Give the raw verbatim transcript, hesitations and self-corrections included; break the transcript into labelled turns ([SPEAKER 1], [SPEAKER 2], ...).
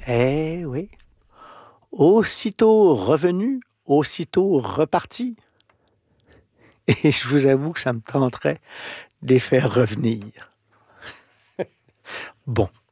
[SPEAKER 1] Eh oui. Aussitôt revenu, aussitôt reparti. Et je vous avoue que ça me tenterait de les faire revenir. Bon.